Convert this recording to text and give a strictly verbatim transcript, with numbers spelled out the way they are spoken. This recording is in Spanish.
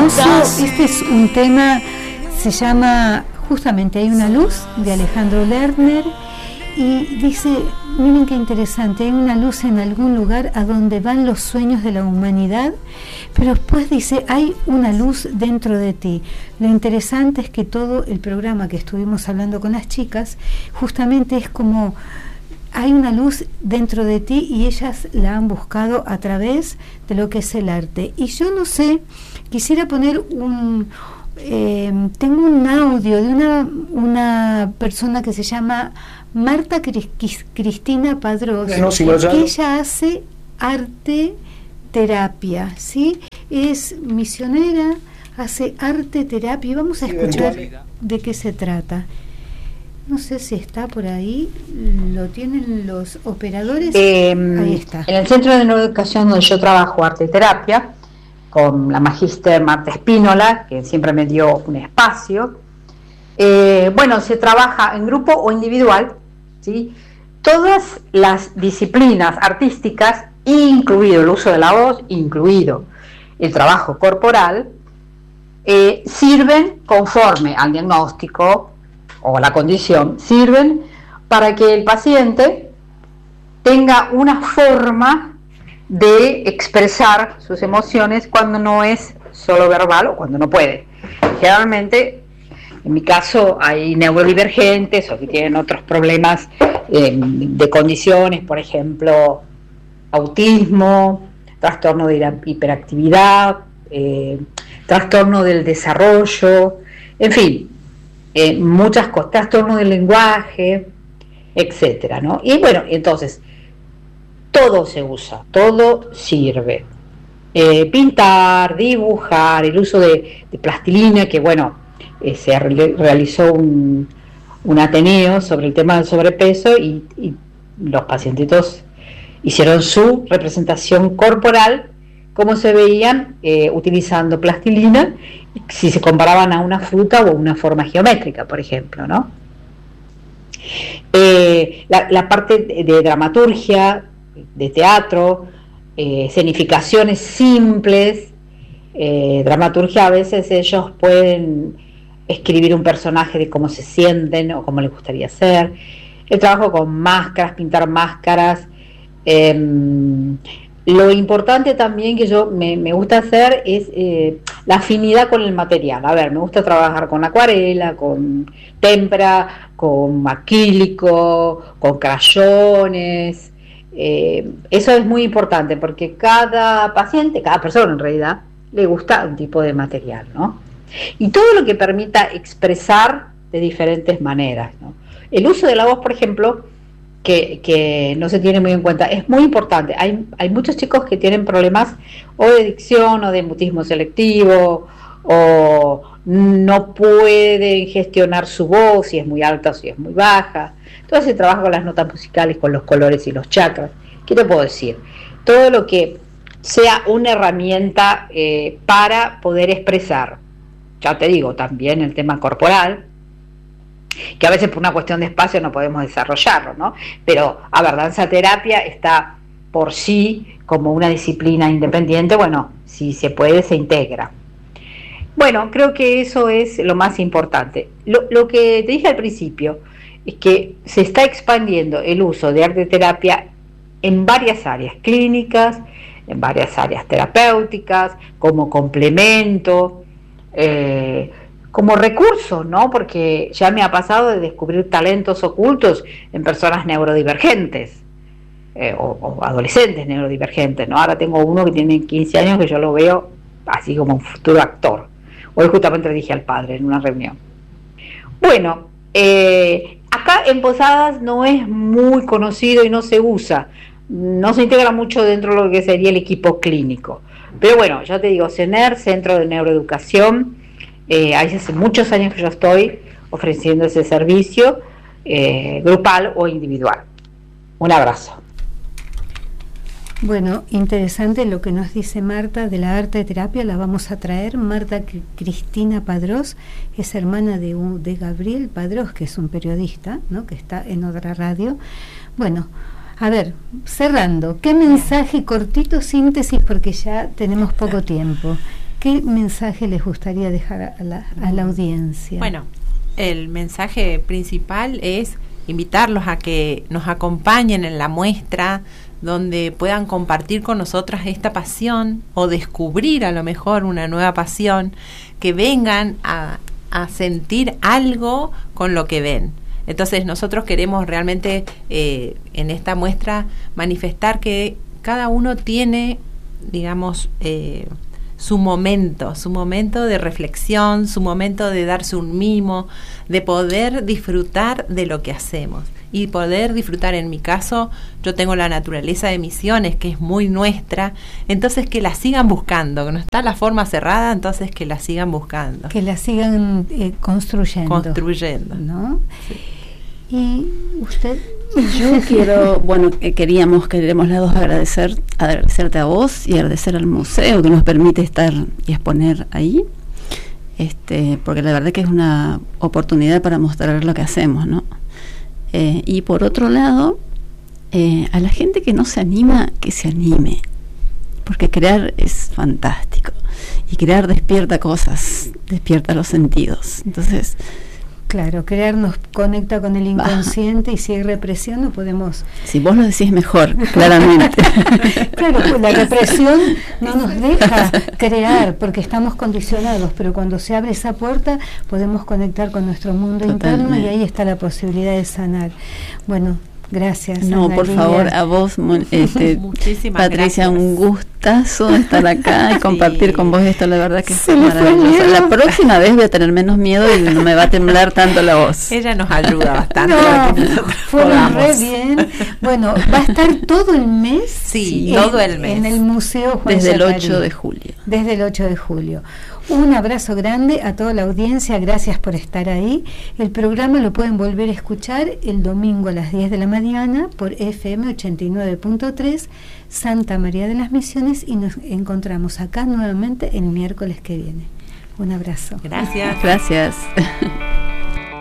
hermoso. Este es un tema, se llama justamente Hay una luz, de Alejandro Lerner, y dice, miren qué interesante, hay una luz en algún lugar a donde van los sueños de la humanidad, pero después dice, hay una luz dentro de ti. Lo interesante es que todo el programa que estuvimos hablando con las chicas, justamente es como, hay una luz dentro de ti y ellas la han buscado a través de lo que es el arte. Y yo no sé, quisiera poner un... Eh, tengo un audio de una, una persona que se llama Marta Cris, Cristina Padrós, no, si que ya... ella hace arte terapia, ¿sí? Es misionera, hace arte terapia, y vamos a escuchar de qué se trata. No sé si está por ahí, lo tienen los operadores. Eh, ahí está. En el Centro de Neuroeducación donde yo trabajo arte terapia, con la magíster Marta Espínola, que siempre me dio un espacio. Eh, bueno, se trabaja en grupo o individual, ¿sí? Todas las disciplinas artísticas, incluido el uso de la voz, incluido el trabajo corporal, eh, sirven conforme al diagnóstico o la condición, sirven para que el paciente tenga una forma de expresar sus emociones cuando no es solo verbal o cuando no puede. Generalmente, en mi caso, hay neurodivergentes o que tienen otros problemas eh, de condiciones, por ejemplo, autismo, trastorno de la hiperactividad, eh, trastorno del desarrollo, en fin, eh, muchas cosas, trastorno del lenguaje, etcétera, ¿no? Y bueno, entonces, todo se usa, todo sirve. Eh, pintar, dibujar, el uso de, de plastilina, que bueno, eh, se re realizó un, un ateneo sobre el tema del sobrepeso y, y los pacientitos hicieron su representación corporal, como se veían eh, utilizando plastilina, si se comparaban a una fruta o una forma geométrica, por ejemplo, ¿no? Eh, la, la parte de, de dramaturgia, de teatro, eh, escenificaciones simples, eh, dramaturgia, a veces ellos pueden escribir un personaje de cómo se sienten o cómo les gustaría ser, el trabajo con máscaras, pintar máscaras, eh, lo importante también que yo me, me gusta hacer es eh, la afinidad con el material. A ver, me gusta trabajar con acuarela, con témpera, con acrílico, con crayones. Eh, eso es muy importante porque cada paciente, cada persona en realidad, le gusta un tipo de material, ¿no? Y todo lo que permita expresar de diferentes maneras, ¿no? El uso de la voz, por ejemplo, que, que no se tiene muy en cuenta, es muy importante. Hay, hay muchos chicos que tienen problemas o de dicción o de mutismo selectivo, o no pueden gestionar su voz, si es muy alta o si es muy baja. Todo ese trabajo con las notas musicales, con los colores y los chakras. ¿Qué te puedo decir? Todo lo que sea una herramienta eh, para poder expresar. Ya te digo, también el tema corporal, que a veces por una cuestión de espacio no podemos desarrollarlo, ¿no? Pero, a ver, danza terapia está por sí como una disciplina independiente, bueno, si se puede se integra. Bueno, creo que eso es lo más importante. Lo, lo que te dije al principio es que se está expandiendo el uso de arte terapia en varias áreas clínicas, en varias áreas terapéuticas, como complemento, eh, como recurso, ¿no? Porque ya me ha pasado de descubrir talentos ocultos en personas neurodivergentes, eh, o, o adolescentes neurodivergentes, ¿no? Ahora tengo uno que tiene quince años que yo lo veo así como un futuro actor. Hoy justamente le dije al padre en una reunión. Bueno, eh, acá en Posadas no es muy conocido y no se usa, no se integra mucho dentro de lo que sería el equipo clínico. Pero bueno, ya te digo, CENER, Centro de Neuroeducación, eh, hace muchos años que yo estoy ofreciendo ese servicio, eh, grupal o individual. Un abrazo. Bueno, interesante lo que nos dice Marta de la arte terapia, la vamos a traer. Marta Cristina Padrós es hermana de, de Gabriel Padrós, que es un periodista, ¿no?, que está en otra radio. Bueno, a ver, cerrando, ¿qué mensaje cortito, síntesis, porque ya tenemos poco tiempo? ¿qué mensaje les gustaría dejar a la, a la audiencia? Bueno, el mensaje principal es invitarlos a que nos acompañen en la muestra, donde puedan compartir con nosotras esta pasión o descubrir a lo mejor una nueva pasión, que vengan a, a sentir algo con lo que ven. Entonces nosotros queremos realmente eh, en esta muestra manifestar que cada uno tiene, digamos, eh, su momento, su momento de reflexión, su momento de darse un mimo, de poder disfrutar de lo que hacemos y poder disfrutar. En mi caso, yo tengo la naturaleza de Misiones, que es muy nuestra, entonces que la sigan buscando, que no está la forma cerrada, entonces que la sigan buscando. Que la sigan eh, construyendo. Construyendo. ¿No? Sí. ¿Y usted? Yo quiero, bueno, eh, queríamos, queremos las dos agradecer, agradecerte a vos y agradecer al museo que nos permite estar y exponer ahí, este, porque la verdad que es una oportunidad para mostrar lo que hacemos, ¿no? Eh, y por otro lado, eh, a la gente que no se anima, que se anime, porque crear es fantástico y crear despierta cosas, despierta los sentidos. Entonces, claro, crear nos conecta con el inconsciente, y si hay represión no podemos... Si vos lo decís mejor, claramente. Claro, pues la represión no nos deja crear porque estamos condicionados, pero cuando se abre esa puerta podemos conectar con nuestro mundo Totalmente. interno, y ahí está la posibilidad de sanar. Bueno, gracias. No, Ana por Lilia. favor, a vos, este, Muchísimas Patricia, gracias. un gustazo de estar acá y compartir Sí. con vos esto, la verdad que Se es me fue el maravilloso. miedo. La próxima vez voy a tener menos miedo y no me va a temblar tanto la voz. Ella nos ayuda bastante. No, para que nosotros fueron podamos. re bien. Bueno, va a estar todo el mes. Sí, en- todo el mes. En el Museo Juan Desde el Yacarí. ocho de julio. Desde el ocho de julio. Un abrazo grande a toda la audiencia, gracias por estar ahí. El programa lo pueden volver a escuchar el domingo a las diez de la mañana por F M ochenta y nueve punto tres, Santa María de las Misiones, y nos encontramos acá nuevamente el miércoles que viene. Un abrazo. Gracias. Gracias.